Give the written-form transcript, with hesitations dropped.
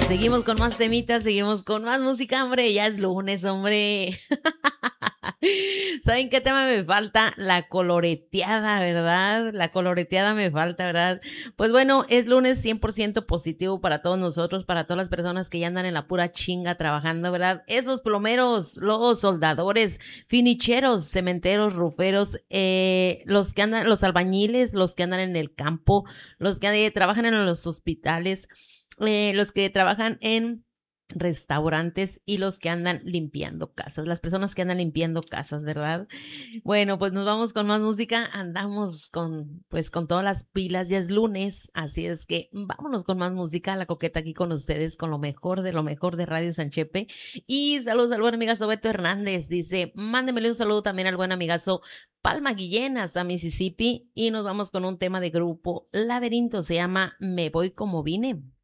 Seguimos con más temitas, seguimos con más música, hombre. Ya es lunes, hombre. ¿Saben qué tema me falta? La coloreteada, ¿verdad? La coloreteada me falta, ¿verdad? Pues bueno, es lunes 100% positivo para todos nosotros, para todas las personas que ya andan en la pura chinga trabajando, ¿verdad? Esos plomeros, los soldadores, finicheros, cementeros, ruferos, los que andan, los albañiles, los que andan en el campo, los que trabajan en los hospitales, los que trabajan en restaurantes y los que andan limpiando casas, las personas que andan limpiando casas, ¿verdad? Bueno, pues nos vamos con más música, andamos con todas las pilas, ya es lunes, así es que vámonos con más música, la coqueta aquí con ustedes, con lo mejor de Radio Sanchepe, y saludos al buen amigazo Beto Hernández, dice, mándemele un saludo también al buen amigazo Palma Guillén hasta Mississippi, y nos vamos con un tema de grupo Laberinto, se llama Me Voy Como Vine.